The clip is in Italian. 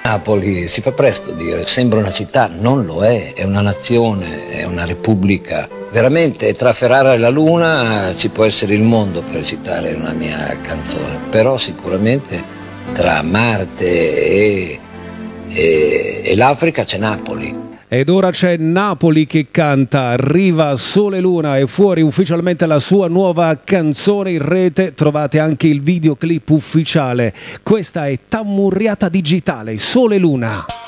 Napoli si fa presto a dire, sembra una città, non lo è una nazione, è una repubblica. Veramente tra Ferrara e la Luna ci può essere il mondo, per citare una mia canzone, però sicuramente tra Marte e l'Africa c'è Napoli. Ed ora c'è Napoli che canta, arriva Sole Luna e fuori ufficialmente la sua nuova canzone in rete, trovate anche il videoclip ufficiale. Questa è Tammurriata Digitale, Sole Luna.